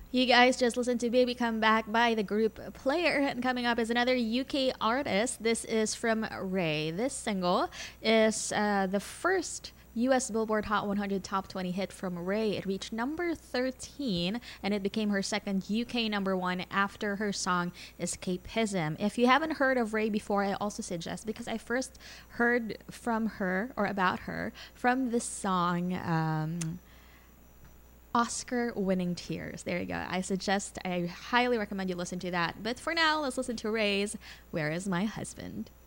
You guys just listened to Baby Come Back by the group Player. And coming up is another UK artist. This is from Ray. This single is the first US Billboard Hot 100 Top 20 hit from Ray. It reached number 13 and it became her second UK number one after her song Escapism. If you haven't heard of Ray before, I also suggest, because I first heard from her or about her from this song. Oscar winning tears. There you go. I highly recommend you listen to that. But for now, let's listen to Ray's Where Is My Husband?